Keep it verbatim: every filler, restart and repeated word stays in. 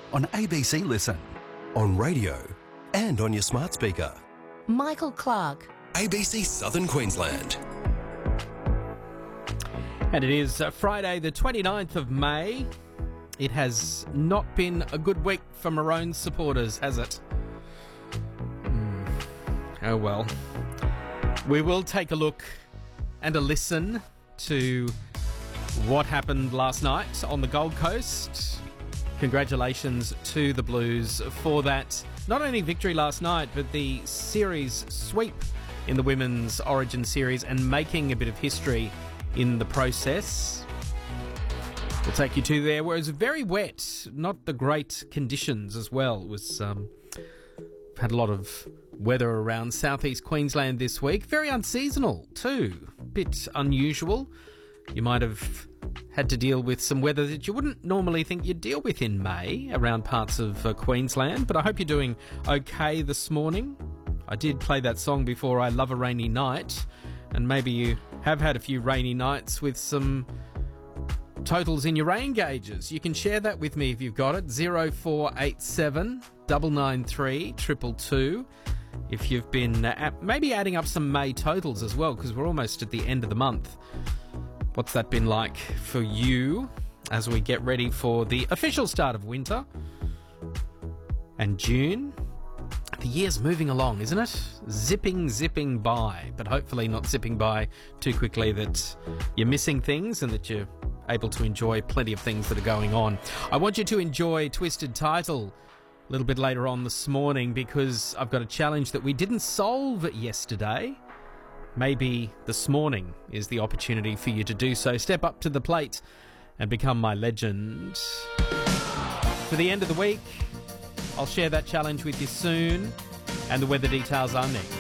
on A B C Listen, on radio and on your smart speaker. Michael Clark. A B C Southern Queensland. And it is uh, Friday the twenty-ninth of May. It has not been a good week for Maroons supporters, has it? Mm. Oh well. We will take a look and a listen to what happened last night on the Gold Coast. Congratulations to the Blues for that. Not only victory last night, but the series sweep in the Women's Origin Series and making a bit of history in the process. We'll take you to there where it was very wet, not the great conditions as well. It was um, had a lot of weather around southeast Queensland this week. Very unseasonal too, a bit unusual. You might have had to deal with some weather that you wouldn't normally think you'd deal with in May around parts of uh, Queensland, but I hope you're doing okay this morning. I did play that song before, I Love a Rainy Night, and maybe you have had a few rainy nights with some totals in your rain gauges. You can share that with me if you've got it. zero four eight seven nine nine three two two two. If you've been uh, maybe adding up some May totals as well, because we're almost at the end of the month. What's that been like for you as we get ready for the official start of winter and June? The year's moving along, isn't it? Zipping, zipping by, but hopefully not zipping by too quickly that you're missing things and that you're able to enjoy plenty of things that are going on. I want you to enjoy Twisted Title a little bit later on this morning because I've got a challenge that we didn't solve yesterday. Maybe this morning is the opportunity for you to do so. Step up to the plate and become my legend. For the end of the week, I'll share that challenge with you soon, and the weather details are next.